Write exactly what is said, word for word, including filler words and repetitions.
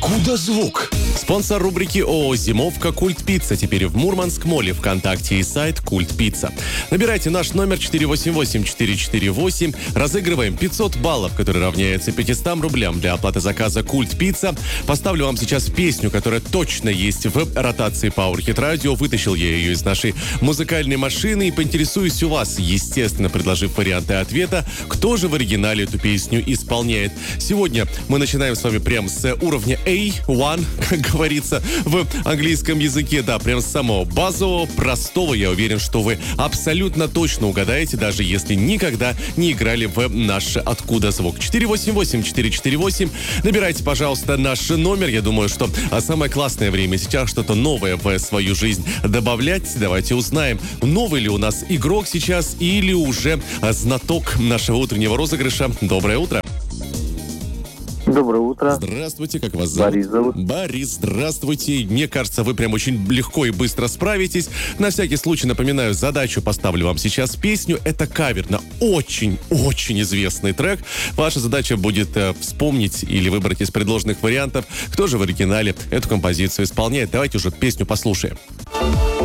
Откуда звук? Спонсор рубрики ООО «Зимовка» «Культ Пицца». Теперь в Мурманск-моле, ВКонтакте и сайт «Культ Пицца». Набирайте наш номер четыре восемь восемь четыре четыре восемь. Разыгрываем пятьсот баллов, которые равняются пятистам рублям для оплаты заказа «Культ Пицца». Поставлю вам сейчас песню, которая точно есть в ротации Power Hit Radio. Вытащил я ее из нашей музыкальной машины и поинтересуюсь у вас, естественно, предложив варианты ответа, кто же в оригинале эту песню исполняет. Сегодня мы начинаем с вами прямо с уровня эй один, как говорится в английском языке. Да, прям с самого базового, простого. Я уверен, что вы абсолютно точно угадаете, даже если никогда не играли в наш «Откуда звук». четыре восемь восемь четыре четыре восемь. Набирайте, пожалуйста, наш номер. Я думаю, что самое классное время сейчас что-то новое в свою жизнь добавлять. Давайте узнаем, новый ли у нас игрок сейчас или уже знаток нашего утреннего розыгрыша. Доброе утро. Доброе утро. Здравствуйте, как вас зовут? Борис зовут. Борис, здравствуйте. Мне кажется, вы прям очень легко и быстро справитесь. На всякий случай напоминаю, задачу поставлю вам сейчас песню. Это кавер на очень-очень известный трек. Ваша задача будет э, вспомнить или выбрать из предложенных вариантов, кто же в оригинале эту композицию исполняет. Давайте уже песню послушаем.